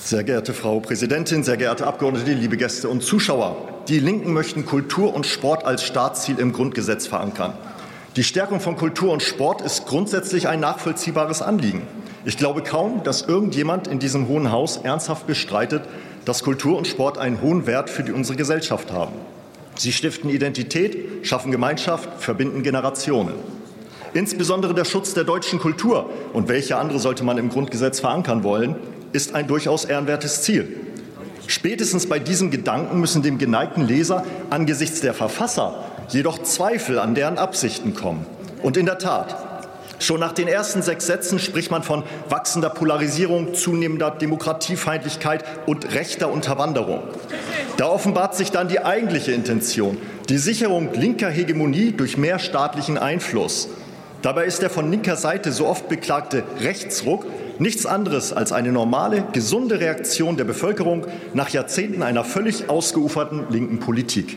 Sehr geehrte Frau Präsidentin, sehr geehrte Abgeordnete, liebe Gäste und Zuschauer! Die Linken möchten Kultur und Sport als Staatsziel im Grundgesetz verankern. Die Stärkung von Kultur und Sport ist grundsätzlich ein nachvollziehbares Anliegen. Ich glaube kaum, dass irgendjemand in diesem Hohen Haus ernsthaft bestreitet, dass Kultur und Sport einen hohen Wert für unsere Gesellschaft haben. Sie stiften Identität, schaffen Gemeinschaft, verbinden Generationen. Insbesondere der Schutz der deutschen Kultur, und welche andere sollte man im Grundgesetz verankern wollen, ist ein durchaus ehrenwertes Ziel. Spätestens bei diesem Gedanken müssen dem geneigten Leser angesichts der Verfasser jedoch Zweifel an deren Absichten kommen. Und in der Tat, schon nach den ersten 6 Sätzen spricht man von wachsender Polarisierung, zunehmender Demokratiefeindlichkeit und rechter Unterwanderung. Da offenbart sich dann die eigentliche Intention, die Sicherung linker Hegemonie durch mehr staatlichen Einfluss. Dabei ist der von linker Seite so oft beklagte Rechtsruck nichts anderes als eine normale, gesunde Reaktion der Bevölkerung nach Jahrzehnten einer völlig ausgeuferten linken Politik.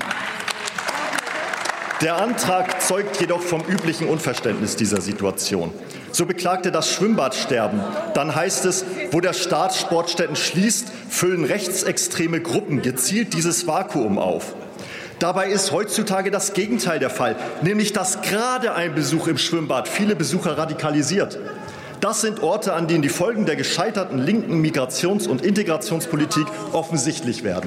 Der Antrag zeugt jedoch vom üblichen Unverständnis dieser Situation. So beklagte das Schwimmbadsterben. Dann heißt es, wo der Staat Sportstätten schließt, füllen rechtsextreme Gruppen gezielt dieses Vakuum auf. Dabei ist heutzutage das Gegenteil der Fall, nämlich dass gerade ein Besuch im Schwimmbad viele Besucher radikalisiert. Das sind Orte, an denen die Folgen der gescheiterten linken Migrations- und Integrationspolitik offensichtlich werden.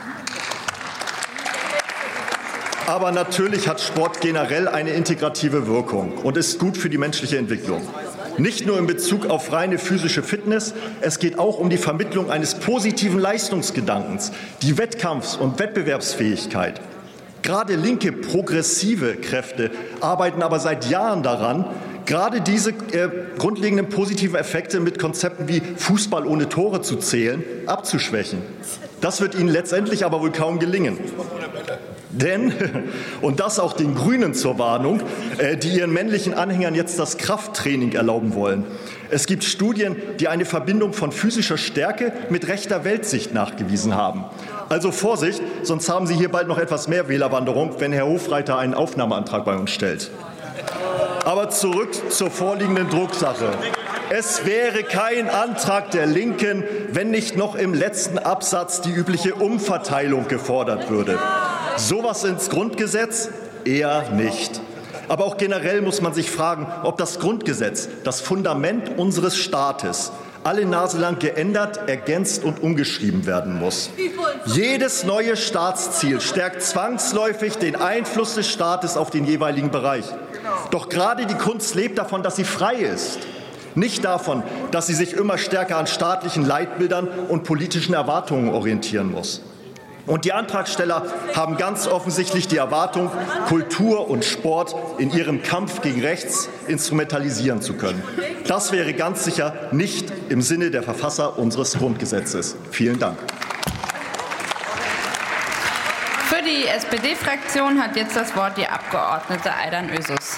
Aber natürlich hat Sport generell eine integrative Wirkung und ist gut für die menschliche Entwicklung. Nicht nur in Bezug auf reine physische Fitness, es geht auch um die Vermittlung eines positiven Leistungsgedankens, die Wettkampfs- und Wettbewerbsfähigkeit. Gerade linke, progressive Kräfte arbeiten aber seit Jahren daran, gerade diese grundlegenden positiven Effekte mit Konzepten wie Fußball ohne Tore zu zählen, abzuschwächen. Das wird ihnen letztendlich aber wohl kaum gelingen. Denn, und das auch den Grünen zur Warnung, die ihren männlichen Anhängern jetzt das Krafttraining erlauben wollen. Es gibt Studien, die eine Verbindung von physischer Stärke mit rechter Weltsicht nachgewiesen haben. Also Vorsicht, sonst haben Sie hier bald noch etwas mehr Wählerwanderung, wenn Herr Hofreiter einen Aufnahmeantrag bei uns stellt. Aber zurück zur vorliegenden Drucksache. Es wäre kein Antrag der Linken, wenn nicht noch im letzten Absatz die übliche Umverteilung gefordert würde. Sowas ins Grundgesetz? Eher nicht. Aber auch generell muss man sich fragen, ob das Grundgesetz, das Fundament unseres Staates, alle Nase lang geändert, ergänzt und umgeschrieben werden muss. Jedes neue Staatsziel stärkt zwangsläufig den Einfluss des Staates auf den jeweiligen Bereich. Doch gerade die Kunst lebt davon, dass sie frei ist. Nicht davon, dass sie sich immer stärker an staatlichen Leitbildern und politischen Erwartungen orientieren muss. Und die Antragsteller haben ganz offensichtlich die Erwartung, Kultur und Sport in ihrem Kampf gegen rechts instrumentalisieren zu können. Das wäre ganz sicher nicht im Sinne der Verfasser unseres Grundgesetzes. Vielen Dank. Für die SPD-Fraktion hat jetzt das Wort die Abgeordnete Aydan Özüs.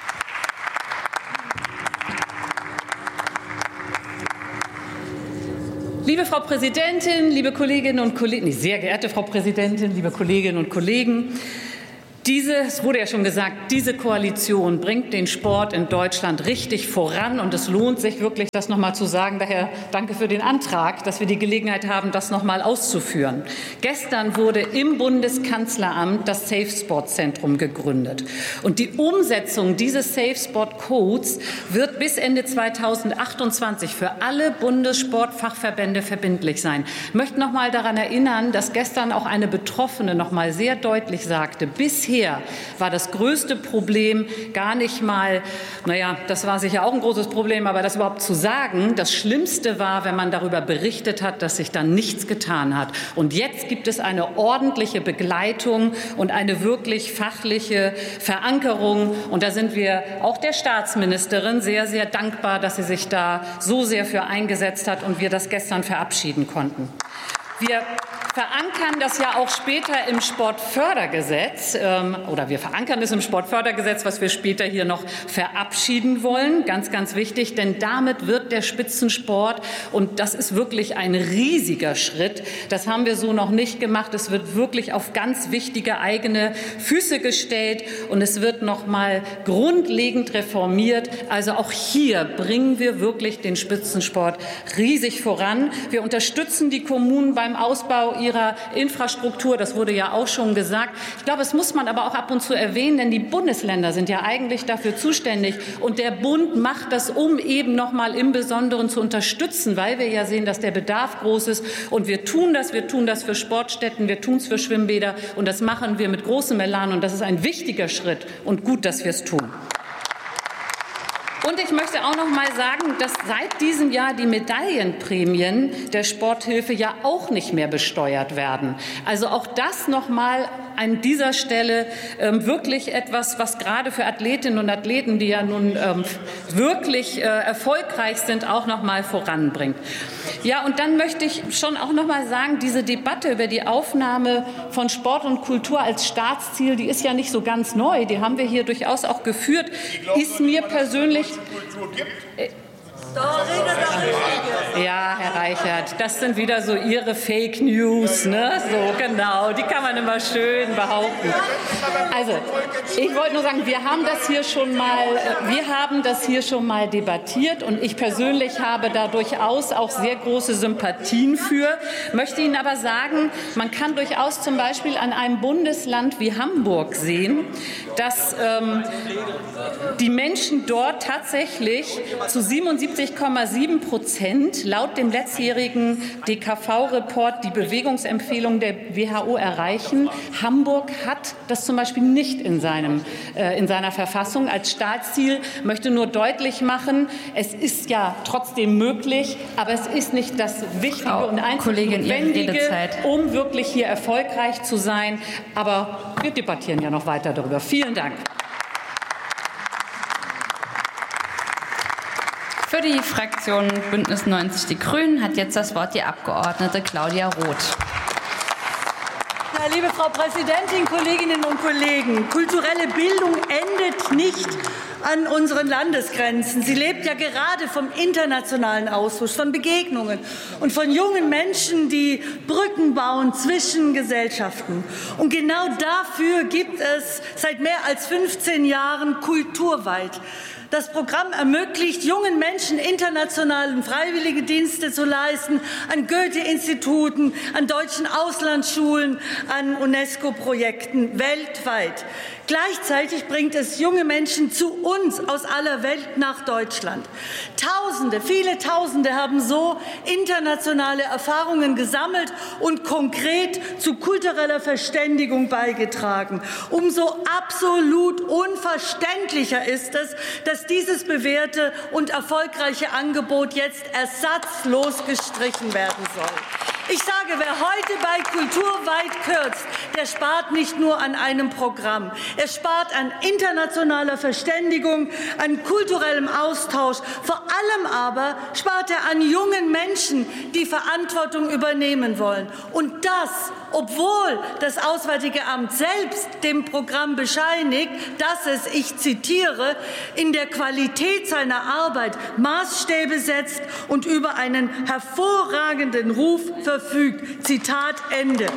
Liebe Frau Präsidentin, liebe Kolleginnen und Kollegen, sehr geehrte Frau Präsidentin, liebe Kolleginnen und Kollegen, es wurde ja schon gesagt, diese Koalition bringt den Sport in Deutschland richtig voran und es lohnt sich wirklich, das noch mal zu sagen. Daher danke für den Antrag, dass wir die Gelegenheit haben, das noch mal auszuführen. Gestern wurde im Bundeskanzleramt das Safe Sport Zentrum gegründet und die Umsetzung dieses Safe Sport Codes wird bis Ende 2028 für alle Bundessportfachverbände verbindlich sein. Ich möchte noch mal daran erinnern, dass gestern auch eine Betroffene noch mal sehr deutlich sagte, bisher war das größte Problem gar nicht mal, das war sicher auch ein großes Problem, aber das überhaupt zu sagen, das Schlimmste war, wenn man darüber berichtet hat, dass sich dann nichts getan hat. Und jetzt gibt es eine ordentliche Begleitung und eine wirklich fachliche Verankerung. Und da sind wir auch der Staatsministerin sehr, sehr dankbar, dass sie sich da so sehr für eingesetzt hat und wir das gestern verabschieden konnten. Wir verankern das ja auch später im Sportfördergesetz, oder wir verankern es im Sportfördergesetz, was wir später hier noch verabschieden wollen. Ganz, ganz wichtig, denn damit wird der Spitzensport, und das ist wirklich ein riesiger Schritt, das haben wir so noch nicht gemacht, es wird wirklich auf ganz wichtige eigene Füße gestellt und es wird noch mal grundlegend reformiert. Also auch hier bringen wir wirklich den Spitzensport riesig voran. Wir unterstützen die Kommunen beim Ausbau ihrer Infrastruktur. Das wurde ja auch schon gesagt. Ich glaube, das muss man aber auch ab und zu erwähnen, denn die Bundesländer sind ja eigentlich dafür zuständig. Und der Bund macht das, um eben noch mal im Besonderen zu unterstützen, weil wir ja sehen, dass der Bedarf groß ist. Und wir tun das für Sportstätten, wir tun es für Schwimmbäder. Und das machen wir mit großem Elan. Und das ist ein wichtiger Schritt. Und gut, dass wir es tun. Und ich möchte auch noch mal sagen, dass seit diesem Jahr die Medaillenprämien der Sporthilfe ja auch nicht mehr besteuert werden. Also auch das noch mal an dieser Stelle wirklich etwas, was gerade für Athletinnen und Athleten, die ja nun wirklich erfolgreich sind, auch noch mal voranbringt. Ja, und dann möchte ich schon auch noch mal sagen, diese Debatte über die Aufnahme von Sport und Kultur als Staatsziel, die ist ja nicht so ganz neu. Die haben wir hier durchaus auch geführt. Ist mir persönlich Ja, Herr Reichert, das sind wieder so Ihre Fake News, ne? So, genau, die kann man immer schön behaupten. Also, ich wollte nur sagen, wir haben das hier schon mal debattiert und ich persönlich habe da durchaus auch sehr große Sympathien für. Möchte Ihnen aber sagen, man kann durchaus zum Beispiel an einem Bundesland wie Hamburg sehen, dass die Menschen dort tatsächlich zu 77,7% laut dem letztjährigen DKV-Report die Bewegungsempfehlung der WHO erreichen. Hamburg hat das zum Beispiel nicht in seiner Verfassung als Staatsziel. Möchte nur deutlich machen, es ist ja trotzdem möglich, aber es ist nicht das Wichtige und einzig Notwendige, um wirklich hier erfolgreich zu sein. Aber wir debattieren ja noch weiter darüber. Vielen Dank. Für die Fraktion Bündnis 90 Die Grünen hat jetzt das Wort die Abgeordnete Claudia Roth. Ja, liebe Frau Präsidentin, Kolleginnen und Kollegen, kulturelle Bildung endet nicht an unseren Landesgrenzen. Sie lebt ja gerade vom internationalen Austausch, von Begegnungen und von jungen Menschen, die Brücken bauen zwischen Gesellschaften. Und genau dafür gibt es seit mehr als 15 Jahren Kulturweit. Das Programm ermöglicht jungen Menschen, internationalen Freiwilligendienste zu leisten, an Goethe-Instituten, an deutschen Auslandsschulen, an UNESCO-Projekten weltweit. Gleichzeitig bringt es junge Menschen zu uns aus aller Welt nach Deutschland. Tausende, viele Tausende haben so internationale Erfahrungen gesammelt und konkret zu kultureller Verständigung beigetragen. Umso absolut unverständlicher ist es, dass dieses bewährte und erfolgreiche Angebot jetzt ersatzlos gestrichen werden soll. Ich sage, wer heute bei Kulturweit kürzt, der spart nicht nur an einem Programm. Er spart an internationaler Verständigung, an kulturellem Austausch. Vor allem aber spart er an jungen Menschen, die Verantwortung übernehmen wollen. Und das, obwohl das Auswärtige Amt selbst dem Programm bescheinigt, dass es, ich zitiere, in der Qualität seiner Arbeit Maßstäbe setzt und über einen hervorragenden Ruf verfügt. Zitat Ende.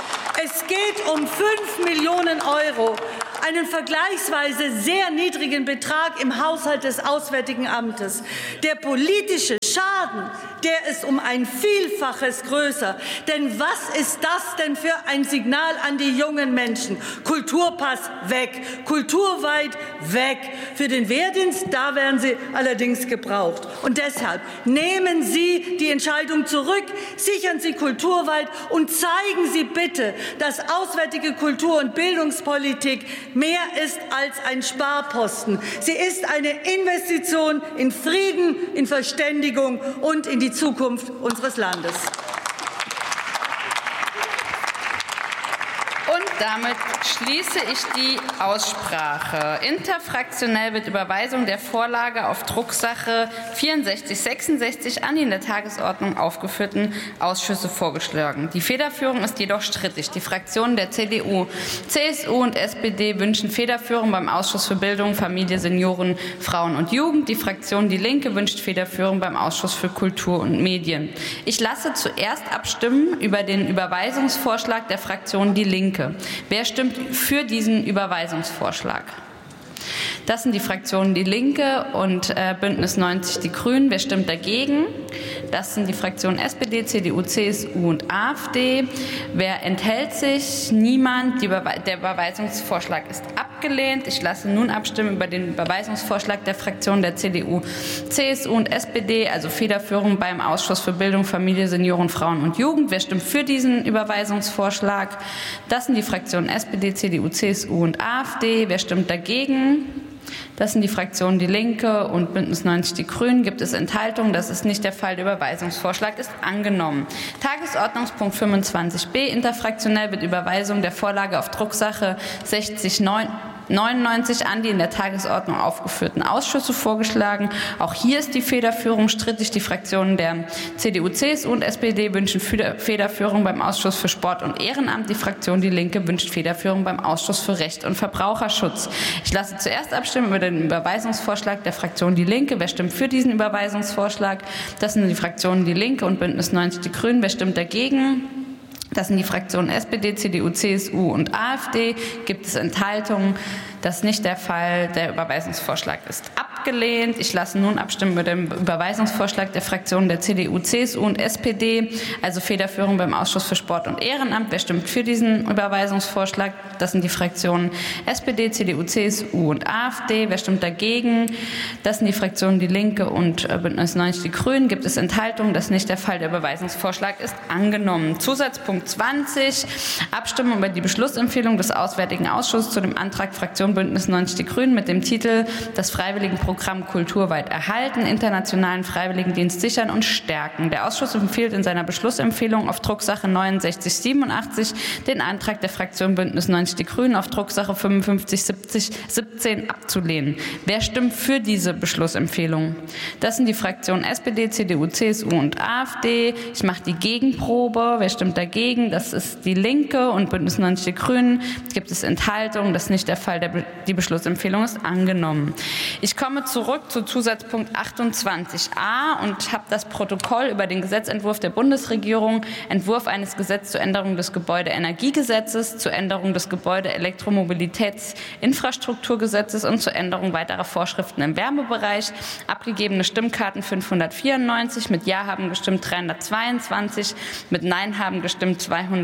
Es geht um 5 Millionen €, einen vergleichsweise sehr niedrigen Betrag im Haushalt des Auswärtigen Amtes. Der politische Schaden, der ist um ein Vielfaches größer. Denn was ist das denn für ein Signal an die jungen Menschen? Kulturpass weg, kulturweit weg. Für den Wehrdienst, da werden sie allerdings gebraucht. Und deshalb nehmen Sie die Entscheidung zurück, sichern Sie kulturweit und zeigen Sie bitte, dass auswärtige Kultur- und Bildungspolitik mehr ist als ein Sparposten. Sie ist eine Investition in Frieden, in Verständigung und in die Zukunft unseres Landes. Und Damit schließe ich die Aussprache. Interfraktionell wird Überweisung der Vorlage auf Drucksache 6466 an die in der Tagesordnung aufgeführten Ausschüsse vorgeschlagen. Die Federführung ist jedoch strittig. Die Fraktionen der CDU, CSU und SPD wünschen Federführung beim Ausschuss für Bildung, Familie, Senioren, Frauen und Jugend. Die Fraktion Die Linke wünscht Federführung beim Ausschuss für Kultur und Medien. Ich lasse zuerst abstimmen über den Überweisungsvorschlag der Fraktion Die Linke. Wer stimmt für diesen Überweisungsvorschlag? Das sind die Fraktionen Die Linke und Bündnis 90 Die Grünen. Wer stimmt dagegen? Das sind die Fraktionen SPD, CDU, CSU und AfD. Wer enthält sich? Niemand. Der Überweisungsvorschlag ist abgelehnt. Ich lasse nun abstimmen über den Überweisungsvorschlag der Fraktionen der CDU, CSU und SPD, also Federführung beim Ausschuss für Bildung, Familie, Senioren, Frauen und Jugend. Wer stimmt für diesen Überweisungsvorschlag? Das sind die Fraktionen SPD, CDU, CSU und AfD. Wer stimmt dagegen? Das sind die Fraktionen Die Linke und Bündnis 90 Die Grünen. Gibt es Enthaltungen? Das ist nicht der Fall. Der Überweisungsvorschlag ist angenommen. Tagesordnungspunkt 25b. Interfraktionell wird Überweisung der Vorlage auf Drucksache 6099 an die in der Tagesordnung aufgeführten Ausschüsse vorgeschlagen. Auch hier ist die Federführung strittig. Die Fraktionen der CDU, CSU und SPD wünschen Federführung beim Ausschuss für Sport und Ehrenamt. Die Fraktion Die Linke wünscht Federführung beim Ausschuss für Recht und Verbraucherschutz. Ich lasse zuerst abstimmen über den Überweisungsvorschlag der Fraktion Die Linke. Wer stimmt für diesen Überweisungsvorschlag? Das sind die Fraktionen Die Linke und Bündnis 90 Die Grünen. Wer stimmt dagegen? Das sind die Fraktionen SPD, CDU, CSU und AfD. Gibt es Enthaltungen? Das ist nicht der Fall. Der Überweisungsvorschlag ist abgelehnt. Ich lasse nun abstimmen über den Überweisungsvorschlag der Fraktionen der CDU, CSU und SPD, also Federführung beim Ausschuss für Sport und Ehrenamt. Wer stimmt für diesen Überweisungsvorschlag? Das sind die Fraktionen SPD, CDU, CSU und AfD. Wer stimmt dagegen? Das sind die Fraktionen Die Linke und Bündnis 90 Die Grünen. Gibt es Enthaltungen? Das ist nicht der Fall. Der Überweisungsvorschlag ist angenommen. Zusatzpunkt 20. Abstimmung über die Beschlussempfehlung des Auswärtigen Ausschusses zu dem Antrag Fraktion Bündnis 90 Die Grünen mit dem Titel Das Freiwilligenprogramm kulturweit erhalten, internationalen Freiwilligendienst sichern und stärken. Der Ausschuss empfiehlt in seiner Beschlussempfehlung auf Drucksache 6987 den Antrag der Fraktion Bündnis 90 Die Grünen auf Drucksache 5517 abzulehnen. Wer stimmt für diese Beschlussempfehlung? Das sind die Fraktionen SPD, CDU, CSU und AfD. Ich mache die Gegenprobe. Wer stimmt dagegen? Das ist Die Linke und Bündnis 90 Die Grünen. Gibt es Enthaltungen? Das ist nicht der Fall. Die Beschlussempfehlung ist angenommen. Ich komme zurück zu Zusatzpunkt 28a und habe das Protokoll über den Gesetzentwurf der Bundesregierung, Entwurf eines Gesetzes zur Änderung des Gebäudeenergiegesetzes, zur Änderung des Gebäude-Elektromobilitätsinfrastrukturgesetzes und zur Änderung weiterer Vorschriften im Wärmebereich. Abgegebene Stimmkarten 594, mit Ja haben gestimmt 322, mit Nein haben gestimmt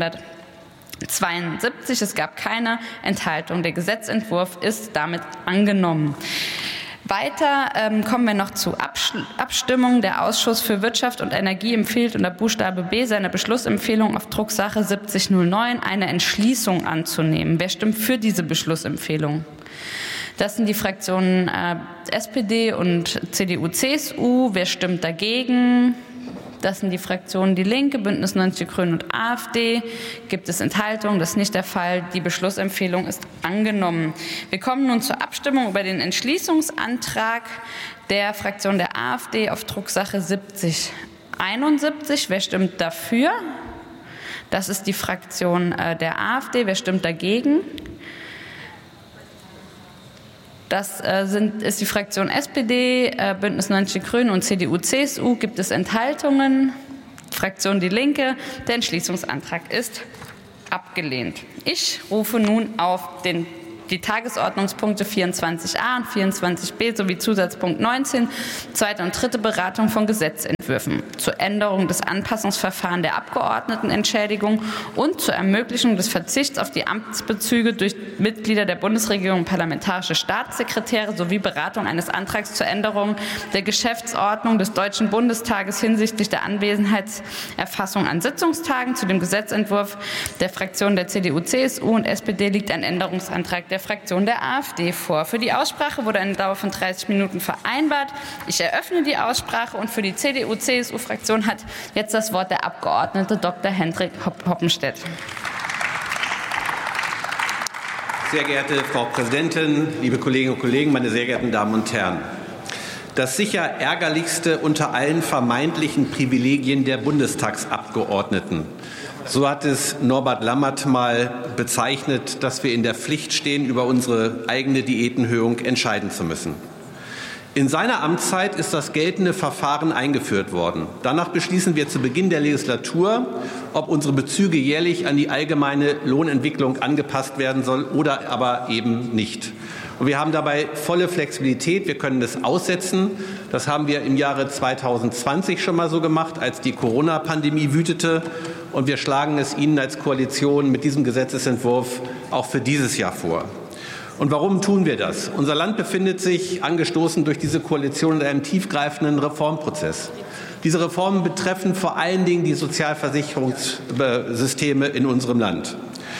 272. Es gab keine Enthaltung. Der Gesetzentwurf ist damit angenommen. Weiter kommen wir noch zu Abstimmung. Der Ausschuss für Wirtschaft und Energie empfiehlt unter Buchstabe B seiner Beschlussempfehlung auf Drucksache 7009 eine Entschließung anzunehmen. Wer stimmt für diese Beschlussempfehlung? Das sind die Fraktionen SPD und CDU, CSU. Wer stimmt dagegen? Das sind die Fraktionen Die Linke, Bündnis 90 Die Grünen und AfD. Gibt es Enthaltungen? Das ist nicht der Fall. Die Beschlussempfehlung ist angenommen. Wir kommen nun zur Abstimmung über den Entschließungsantrag der Fraktion der AfD auf Drucksache 7071. Wer stimmt dafür? Das ist die Fraktion der AfD. Wer stimmt dagegen? Das ist die Fraktion SPD, Bündnis 90 Die Grünen und CDU, CSU. Gibt es Enthaltungen? Fraktion Die Linke. Der Entschließungsantrag ist abgelehnt. Ich rufe nun auf die Tagesordnungspunkte 24a und 24b sowie Zusatzpunkt 19, zweite und dritte Beratung von Gesetzentwürfen zur Änderung des Anpassungsverfahrens der Abgeordnetenentschädigung und zur Ermöglichung des Verzichts auf die Amtsbezüge durch Mitglieder der Bundesregierung und parlamentarische Staatssekretäre sowie Beratung eines Antrags zur Änderung der Geschäftsordnung des Deutschen Bundestages hinsichtlich der Anwesenheitserfassung an Sitzungstagen. Zu dem Gesetzentwurf der Fraktionen der CDU, CSU und SPD liegt ein Änderungsantrag der Fraktion der AfD vor. Für die Aussprache wurde eine Dauer von 30 Minuten vereinbart. Ich eröffne die Aussprache und für die CDU-CSU-Fraktion hat jetzt das Wort der Abgeordnete Dr. Hendrik Hoppenstedt. Sehr geehrte Frau Präsidentin, liebe Kolleginnen und Kollegen, meine sehr geehrten Damen und Herren! Das sicher ärgerlichste unter allen vermeintlichen Privilegien der Bundestagsabgeordneten. So hat es Norbert Lammert mal bezeichnet, dass wir in der Pflicht stehen, über unsere eigene Diätenerhöhung entscheiden zu müssen. In seiner Amtszeit ist das geltende Verfahren eingeführt worden. Danach beschließen wir zu Beginn der Legislatur, ob unsere Bezüge jährlich an die allgemeine Lohnentwicklung angepasst werden soll oder aber eben nicht. Und wir haben dabei volle Flexibilität. Wir können es aussetzen. Das haben wir im Jahre 2020 schon mal so gemacht, als die Corona-Pandemie wütete. Und wir schlagen es Ihnen als Koalition mit diesem Gesetzesentwurf auch für dieses Jahr vor. Und warum tun wir das? Unser Land befindet sich, angestoßen durch diese Koalition, in einem tiefgreifenden Reformprozess. Diese Reformen betreffen vor allen Dingen die Sozialversicherungssysteme in unserem Land.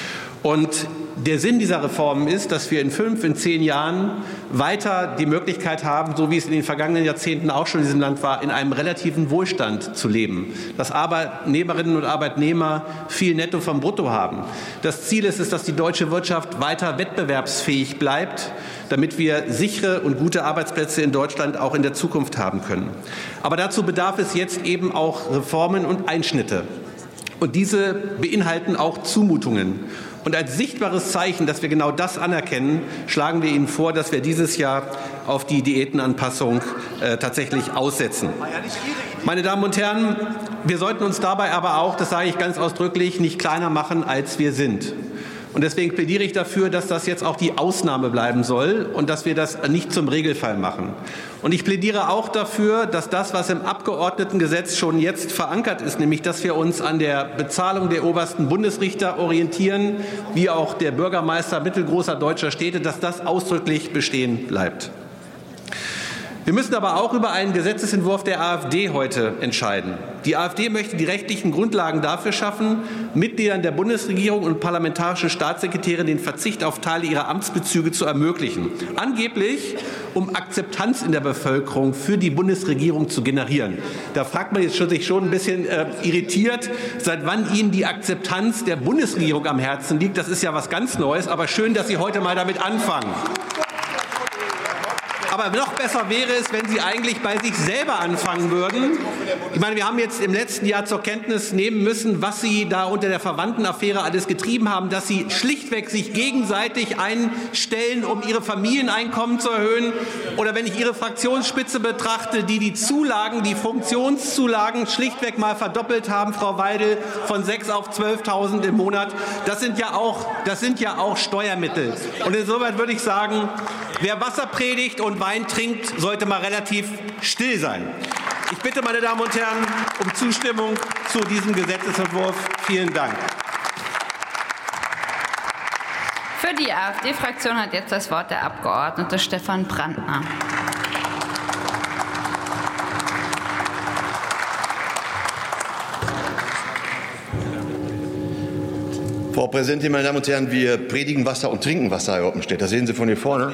Und der Sinn dieser Reformen ist, dass wir in 5, in 10 Jahren weiter die Möglichkeit haben, so wie es in den vergangenen Jahrzehnten auch schon in diesem Land war, in einem relativen Wohlstand zu leben. Dass Arbeitnehmerinnen und Arbeitnehmer viel Netto vom Brutto haben. Das Ziel ist es, dass die deutsche Wirtschaft weiter wettbewerbsfähig bleibt, damit wir sichere und gute Arbeitsplätze in Deutschland auch in der Zukunft haben können. Aber dazu bedarf es jetzt eben auch Reformen und Einschnitte. Und diese beinhalten auch Zumutungen. Und als sichtbares Zeichen, dass wir genau das anerkennen, schlagen wir Ihnen vor, dass wir dieses Jahr auf die Diätenanpassung tatsächlich aussetzen. Meine Damen und Herren, wir sollten uns dabei aber auch, das sage ich ganz ausdrücklich, nicht kleiner machen, als wir sind. Und deswegen plädiere ich dafür, dass das jetzt auch die Ausnahme bleiben soll und dass wir das nicht zum Regelfall machen. Und ich plädiere auch dafür, dass das, was im Abgeordnetengesetz schon jetzt verankert ist, nämlich dass wir uns an der Bezahlung der obersten Bundesrichter orientieren, wie auch der Bürgermeister mittelgroßer deutscher Städte, dass das ausdrücklich bestehen bleibt. Wir müssen aber auch über einen Gesetzesentwurf der AfD heute entscheiden. Die AfD möchte die rechtlichen Grundlagen dafür schaffen, Mitgliedern der Bundesregierung und parlamentarischen Staatssekretäre den Verzicht auf Teile ihrer Amtsbezüge zu ermöglichen. Angeblich, um Akzeptanz in der Bevölkerung für die Bundesregierung zu generieren. Da fragt man sich schon ein bisschen irritiert, seit wann Ihnen die Akzeptanz der Bundesregierung am Herzen liegt. Das ist ja was ganz Neues, aber schön, dass Sie heute mal damit anfangen. Aber noch besser wäre es, wenn Sie eigentlich bei sich selber anfangen würden. Ich meine, wir haben jetzt im letzten Jahr zur Kenntnis nehmen müssen, was Sie da unter der Verwandtenaffäre alles getrieben haben, dass Sie schlichtweg sich gegenseitig einstellen, um Ihre Familieneinkommen zu erhöhen. Oder wenn ich Ihre Fraktionsspitze betrachte, die Zulagen, die Funktionszulagen schlichtweg mal verdoppelt haben, Frau Weidel, von 6.000 auf 12.000 im Monat. Das sind ja auch Steuermittel. Und insoweit würde ich sagen, wer Wasser predigt und Wein trinkt, sollte mal relativ still sein. Ich bitte, meine Damen und Herren, um Zustimmung zu diesem Gesetzesentwurf. Vielen Dank. Für die AfD-Fraktion hat jetzt das Wort der Abgeordnete Stefan Brandner. Frau Präsidentin, meine Damen und Herren, wir predigen Wasser und trinken Wasser, Herr Oppenstedt. Das sehen Sie von hier vorne.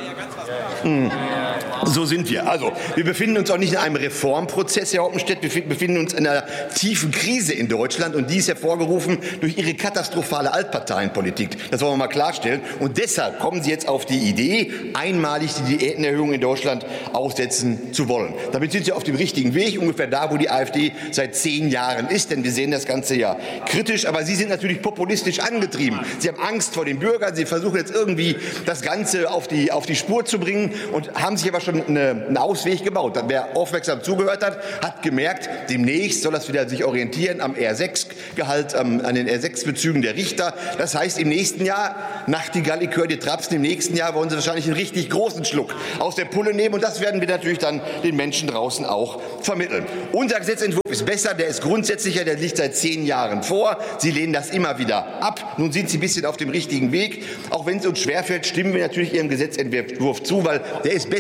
So sind wir. Also, wir befinden uns auch nicht in einem Reformprozess, Herr Oppenstedt. Wir befinden uns in einer tiefen Krise in Deutschland. Und die ist hervorgerufen durch Ihre katastrophale Altparteienpolitik. Das wollen wir mal klarstellen. Und deshalb kommen Sie jetzt auf die Idee, einmalig die Diätenerhöhung in Deutschland aussetzen zu wollen. Damit sind Sie auf dem richtigen Weg, ungefähr da, wo die AfD seit 10 Jahren ist. Denn wir sehen das Ganze ja kritisch. Aber Sie sind natürlich populistisch angetrieben. Sie haben Angst vor den Bürgern. Sie versuchen jetzt irgendwie das Ganze auf die Spur zu bringen und haben sich aber schon einen Ausweg gebaut. Wer aufmerksam zugehört hat, hat gemerkt, demnächst soll das wieder sich orientieren am R6-Gehalt, an den R6-Bezügen der Richter. Das heißt, im nächsten Jahr, Nachtigall, ich höre die Trapsen, im nächsten Jahr wollen Sie wahrscheinlich einen richtig großen Schluck aus der Pulle nehmen. Und das werden wir natürlich dann den Menschen draußen auch vermitteln. Unser Gesetzentwurf ist besser, der ist grundsätzlicher, der liegt seit 10 Jahren vor. Sie lehnen das immer wieder ab. Nun sind Sie ein bisschen auf dem richtigen Weg. Auch wenn es uns schwerfällt, stimmen wir natürlich Ihrem Gesetzentwurf zu, weil der ist besser als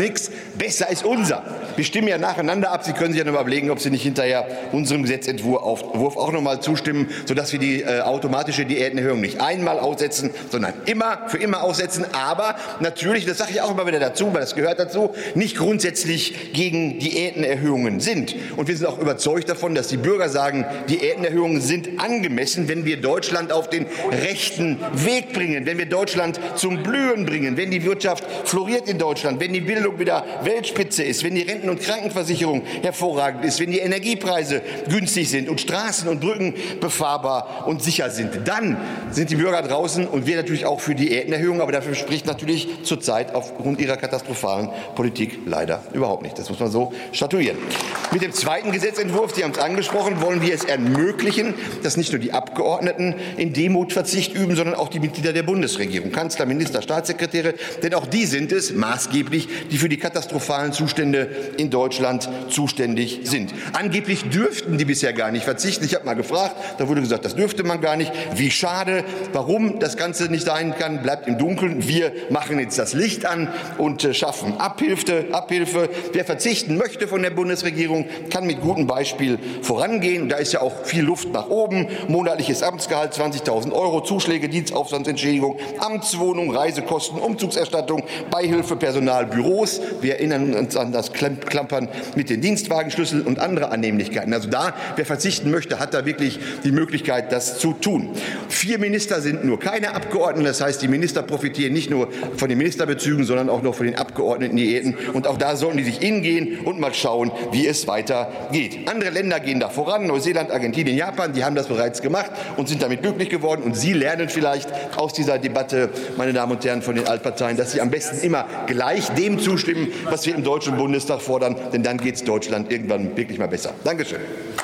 nichts. Besser ist unser. Wir stimmen ja nacheinander ab. Sie können sich ja noch mal überlegen, ob Sie nicht hinterher unserem Gesetzentwurf auch noch mal zustimmen, sodass wir die automatische Diätenerhöhung nicht einmal aussetzen, sondern für immer aussetzen. Aber natürlich, das sage ich auch immer wieder dazu, weil das gehört dazu, nicht grundsätzlich gegen Diätenerhöhungen sind. Und wir sind auch überzeugt davon, dass die Bürger sagen, Diätenerhöhungen sind angemessen, wenn wir Deutschland auf den rechten Weg bringen, wenn wir Deutschland zum Blühen bringen, wenn die Wirtschaft floriert in Deutschland, wenn die Bildung wieder Weltspitze ist, wenn die Renten- und Krankenversicherung hervorragend ist, wenn die Energiepreise günstig sind und Straßen und Brücken befahrbar und sicher sind. Dann sind die Bürger draußen und wir natürlich auch für Diätenerhöhungen, aber dafür spricht natürlich zurzeit aufgrund ihrer katastrophalen Politik leider überhaupt nicht. Das muss man so statuieren. Mit dem zweiten Gesetzentwurf, Sie haben es angesprochen, wollen wir es ermöglichen, dass nicht nur die Abgeordneten in Demut Verzicht üben, sondern auch die Mitglieder der Bundesregierung, Kanzler, Minister, Staatssekretäre, denn auch die sind es maßgeblich, die für die katastrophalen Zustände in Deutschland zuständig sind. Angeblich dürften die bisher gar nicht verzichten. Ich habe mal gefragt, da wurde gesagt, das dürfte man gar nicht. Wie schade. Warum das Ganze nicht sein kann, bleibt im Dunkeln. Wir machen jetzt das Licht an und schaffen Abhilfe. Wer verzichten möchte von der Bundesregierung, kann mit gutem Beispiel vorangehen. Da ist ja auch viel Luft nach oben. Monatliches Amtsgehalt 20.000 €, Zuschläge, Dienstaufwandsentschädigung, Amtswohnung, Reisekosten, Umzugserstattung, Beihilfe, Personal, Büros. Wir erinnern uns an das Klampern mit den Dienstwagenschlüsseln und andere Annehmlichkeiten. Also da, wer verzichten möchte, hat da wirklich die Möglichkeit, das zu tun. 4 Minister sind nur keine Abgeordneten. Das heißt, die Minister profitieren nicht nur von den Ministerbezügen, sondern auch noch von den Abgeordnetendiäten. Und auch da sollten die sich hingehen und mal schauen, wie es weitergeht. Andere Länder gehen da voran. Neuseeland, Argentinien, Japan, die haben das bereits gemacht und sind damit glücklich geworden. Und Sie lernen vielleicht aus dieser Debatte, meine Damen und Herren von den Altparteien, dass Sie am besten immer gleich dem zustimmen, was wir im Deutschen Bundestag fordern. Denn dann geht es Deutschland irgendwann wirklich mal besser. Dankeschön.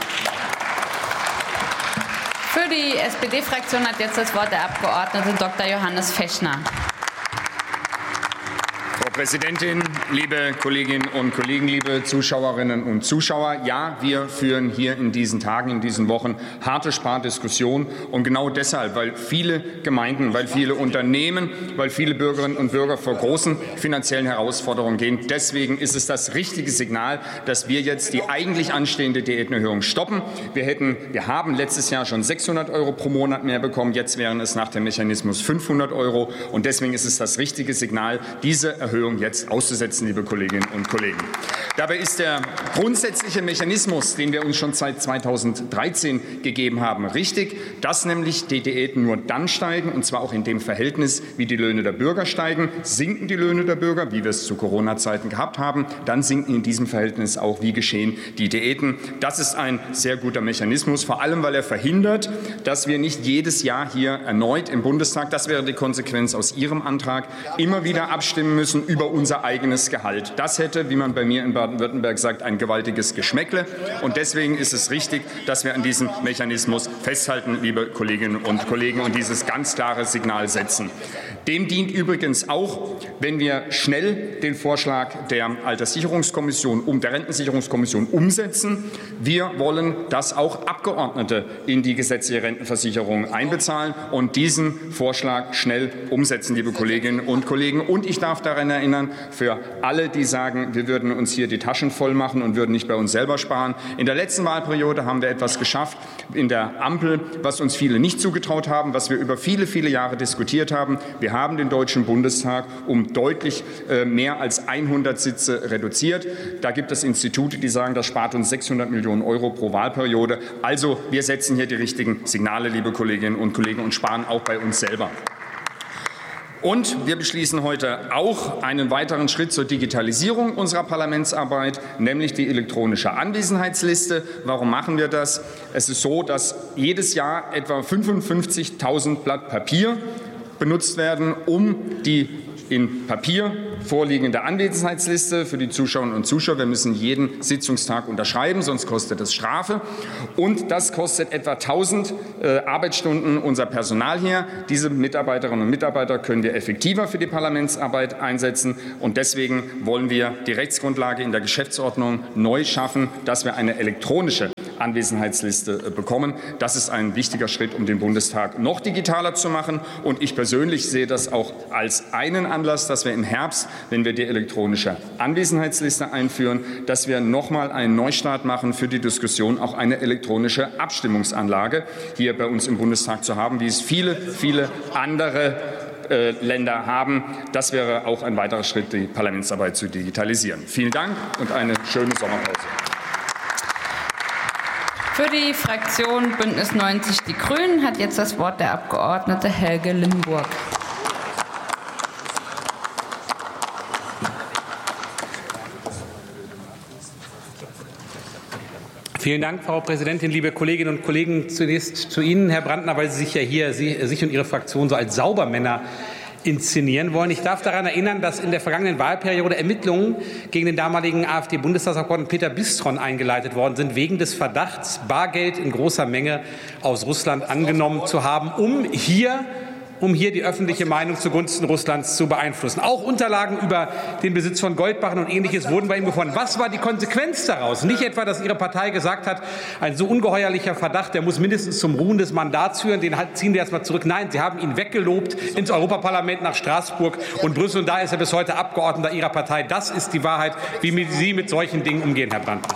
Für die SPD-Fraktion hat jetzt das Wort der Abgeordnete Dr. Johannes Fechner. Frau Präsidentin, liebe Kolleginnen und Kollegen, liebe Zuschauerinnen und Zuschauer! Ja, wir führen hier in diesen Tagen, in diesen Wochen harte Spardiskussionen. Und genau deshalb, weil viele Gemeinden, weil viele Unternehmen, weil viele Bürgerinnen und Bürger vor großen finanziellen Herausforderungen gehen. Deswegen ist es das richtige Signal, dass wir jetzt die eigentlich anstehende Diätenerhöhung stoppen. Wir haben letztes Jahr schon 600 € pro Monat mehr bekommen. Jetzt wären es nach dem Mechanismus 500 €. Und deswegen ist es das richtige Signal, diese Erhöhung jetzt auszusetzen, liebe Kolleginnen und Kollegen. Dabei ist der grundsätzliche Mechanismus, den wir uns schon seit 2013 gegeben haben, richtig, dass nämlich die Diäten nur dann steigen, und zwar auch in dem Verhältnis, wie die Löhne der Bürger steigen. Sinken die Löhne der Bürger, wie wir es zu Corona-Zeiten gehabt haben, dann sinken in diesem Verhältnis auch, wie geschehen, die Diäten. Das ist ein sehr guter Mechanismus, vor allem, weil er verhindert, dass wir nicht jedes Jahr hier erneut im Bundestag, das wäre die Konsequenz aus Ihrem Antrag, immer wieder abstimmen müssen über unser eigenes Gehalt. Das hätte, wie man bei mir in Baden-Württemberg sagt, ein gewaltiges Geschmäckle. Und deswegen ist es richtig, dass wir an diesem Mechanismus festhalten, liebe Kolleginnen und Kollegen, und dieses ganz klare Signal setzen. Dem dient übrigens auch, wenn wir schnell den Vorschlag der Alterssicherungskommission, der Rentensicherungskommission umsetzen. Wir wollen, dass auch Abgeordnete in die gesetzliche Rentenversicherung einbezahlen und diesen Vorschlag schnell umsetzen, liebe Kolleginnen und Kollegen. Und ich darf daran erinnern, für alle, die sagen, wir würden uns hier die Taschen voll machen und würden nicht bei uns selber sparen. In der letzten Wahlperiode haben wir etwas geschafft in der Ampel, was uns viele nicht zugetraut haben, was wir über viele, viele Jahre diskutiert haben. Wir haben den Deutschen Bundestag um deutlich mehr als 100 Sitze reduziert. Da gibt es Institute, die sagen, das spart uns 600 Millionen € pro Wahlperiode. Also wir setzen hier die richtigen Signale, liebe Kolleginnen und Kollegen, und sparen auch bei uns selber. Und wir beschließen heute auch einen weiteren Schritt zur Digitalisierung unserer Parlamentsarbeit, nämlich die elektronische Anwesenheitsliste. Warum machen wir das? Es ist so, dass jedes Jahr etwa 55.000 Blatt Papier benutzt werden, um die in Papier vorliegende Anwesenheitsliste für die Zuschauerinnen und Zuschauer. Wir müssen jeden Sitzungstag unterschreiben, sonst kostet es Strafe. Und das kostet etwa 1.000 Arbeitsstunden unser Personal hier. Diese Mitarbeiterinnen und Mitarbeiter können wir effektiver für die Parlamentsarbeit einsetzen. Und deswegen wollen wir die Rechtsgrundlage in der Geschäftsordnung neu schaffen, dass wir eine elektronische Anwesenheitsliste bekommen. Das ist ein wichtiger Schritt, um den Bundestag noch digitaler zu machen. Und ich persönlich sehe das auch als einen Anlass, dass wir im Herbst wenn wir die elektronische Anwesenheitsliste einführen, dass wir nochmal einen Neustart machen für die Diskussion, auch eine elektronische Abstimmungsanlage hier bei uns im Bundestag zu haben, wie es viele, viele andere Länder haben. Das wäre auch ein weiterer Schritt, die Parlamentsarbeit zu digitalisieren. Vielen Dank und eine schöne Sommerpause. Für die Fraktion Bündnis 90 Die Grünen hat jetzt das Wort der Abgeordnete Helge Limburg. Vielen Dank, Frau Präsidentin, liebe Kolleginnen und Kollegen. Zunächst zu Ihnen, Herr Brandner, weil Sie sich ja hier sich und Ihre Fraktion so als Saubermänner inszenieren wollen. Ich darf daran erinnern, dass in der vergangenen Wahlperiode Ermittlungen gegen den damaligen AfD-Bundestagsabgeordneten Peter Bistron eingeleitet worden sind, wegen des Verdachts, Bargeld in großer Menge aus Russland angenommen zu haben, um hier die öffentliche Meinung zugunsten Russlands zu beeinflussen. Auch Unterlagen über den Besitz von Goldbarren und Ähnliches wurden bei ihm gefunden. Was war die Konsequenz daraus? Nicht etwa, dass Ihre Partei gesagt hat, ein so ungeheuerlicher Verdacht, der muss mindestens zum Ruhen des Mandats führen, den ziehen wir erstmal zurück. Nein, Sie haben ihn weggelobt ins Europaparlament nach Straßburg und Brüssel. Und da ist er bis heute Abgeordneter Ihrer Partei. Das ist die Wahrheit, wie Sie mit solchen Dingen umgehen, Herr Brandner.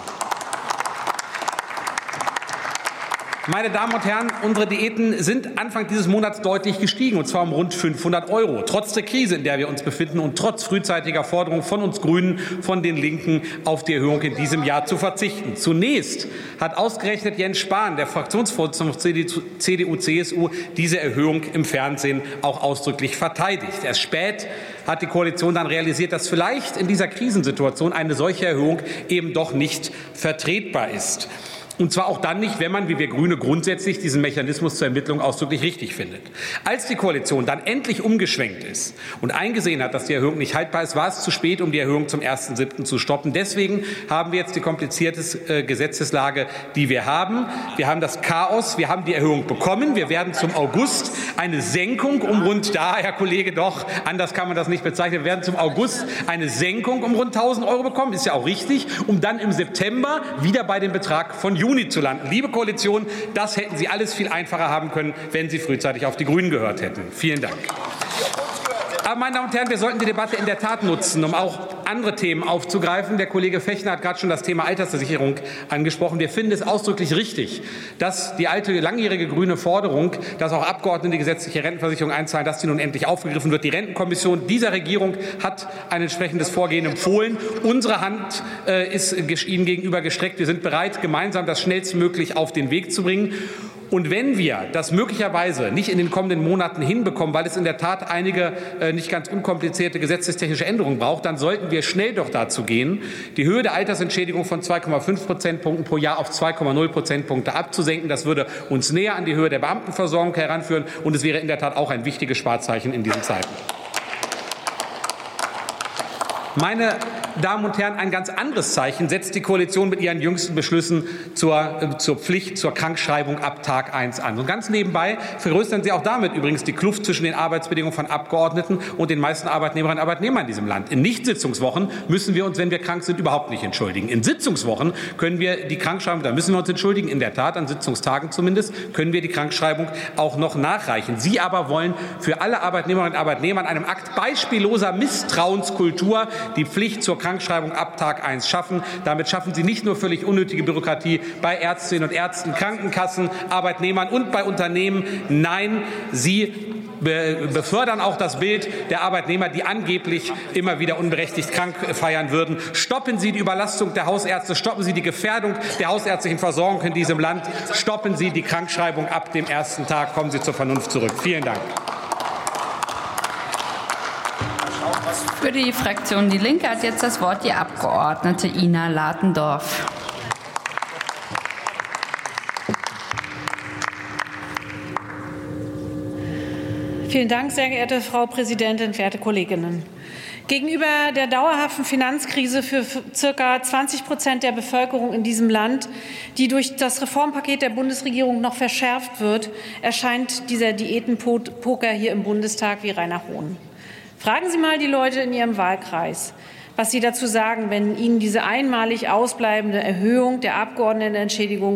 Meine Damen und Herren, unsere Diäten sind Anfang dieses Monats deutlich gestiegen, und zwar um rund 500 €. Trotz der Krise, in der wir uns befinden, und trotz frühzeitiger Forderungen von uns Grünen, von den Linken, auf die Erhöhung in diesem Jahr zu verzichten. Zunächst hat ausgerechnet Jens Spahn, der Fraktionsvorsitzende von CDU-CSU, diese Erhöhung im Fernsehen auch ausdrücklich verteidigt. Erst spät hat die Koalition dann realisiert, dass vielleicht in dieser Krisensituation eine solche Erhöhung eben doch nicht vertretbar ist. Und zwar auch dann nicht, wenn man, wie wir Grüne, grundsätzlich diesen Mechanismus zur Ermittlung ausdrücklich richtig findet. Als die Koalition dann endlich umgeschwenkt ist und eingesehen hat, dass die Erhöhung nicht haltbar ist, war es zu spät, um die Erhöhung zum 1.7. zu stoppen. Deswegen haben wir jetzt die komplizierte Gesetzeslage, die wir haben. Wir haben das Chaos, wir haben die Erhöhung bekommen. Wir werden zum August eine Senkung um rund, Herr Kollege, doch, anders kann man das nicht bezeichnen, wir werden zum August eine Senkung um rund 1.000 € bekommen, ist ja auch richtig, um dann im September wieder bei dem Betrag von Juni zu landen. Liebe Koalition, das hätten Sie alles viel einfacher haben können, wenn Sie frühzeitig auf die Grünen gehört hätten. Vielen Dank. Aber, meine Damen und Herren, wir sollten die Debatte in der Tat nutzen, um auch andere Themen aufzugreifen. Der Kollege Fechner hat gerade schon das Thema Altersversicherung angesprochen. Wir finden es ausdrücklich richtig, dass die alte, langjährige grüne Forderung, dass auch Abgeordnete die gesetzliche Rentenversicherung einzahlen, dass die nun endlich aufgegriffen wird. Die Rentenkommission dieser Regierung hat ein entsprechendes Vorgehen empfohlen. Unsere Hand ist Ihnen gegenüber gestreckt. Wir sind bereit, gemeinsam das schnellstmöglich auf den Weg zu bringen. Und wenn wir das möglicherweise nicht in den kommenden Monaten hinbekommen, weil es in der Tat einige nicht ganz unkomplizierte gesetzestechnische Änderungen braucht, dann sollten wir schnell doch dazu gehen, die Höhe der Altersentschädigung von 2,5 Prozentpunkten pro Jahr auf 2,0 Prozentpunkte abzusenken. Das würde uns näher an die Höhe der Beamtenversorgung heranführen, und es wäre in der Tat auch ein wichtiges Sparzeichen in diesen Zeiten. Meine Damen und Herren, ein ganz anderes Zeichen setzt die Koalition mit ihren jüngsten Beschlüssen zur Pflicht zur Krankschreibung ab Tag 1 an. Und ganz nebenbei vergrößern Sie auch damit übrigens die Kluft zwischen den Arbeitsbedingungen von Abgeordneten und den meisten Arbeitnehmerinnen und Arbeitnehmern in diesem Land. In Nichtsitzungswochen müssen wir uns, wenn wir krank sind, überhaupt nicht entschuldigen. In Sitzungswochen können wir die Krankschreibung, da müssen wir uns entschuldigen, in der Tat, an Sitzungstagen zumindest, können wir die Krankschreibung auch noch nachreichen. Sie aber wollen für alle Arbeitnehmerinnen und Arbeitnehmer in einem Akt beispielloser Misstrauenskultur die Pflicht zur Krankschreibung ab Tag 1 schaffen. Damit schaffen Sie nicht nur völlig unnötige Bürokratie bei Ärztinnen und Ärzten, Krankenkassen, Arbeitnehmern und bei Unternehmen. Nein, Sie befördern auch das Bild der Arbeitnehmer, die angeblich immer wieder unberechtigt krank feiern würden. Stoppen Sie die Überlastung der Hausärzte, stoppen Sie die Gefährdung der hausärztlichen Versorgung in diesem Land, stoppen Sie die Krankschreibung ab dem ersten Tag, kommen Sie zur Vernunft zurück. Vielen Dank. Für die Fraktion Die Linke hat jetzt das Wort die Abgeordnete Ina Latendorf. Vielen Dank, sehr geehrte Frau Präsidentin, verehrte Kolleginnen. Gegenüber der dauerhaften Finanzkrise für ca. 20% der Bevölkerung in diesem Land, die durch das Reformpaket der Bundesregierung noch verschärft wird, erscheint dieser Diätenpoker hier im Bundestag wie reiner Hohn. Fragen Sie mal die Leute in Ihrem Wahlkreis, was sie dazu sagen, wenn Ihnen diese einmalig ausbleibende Erhöhung der Abgeordnetenentschädigung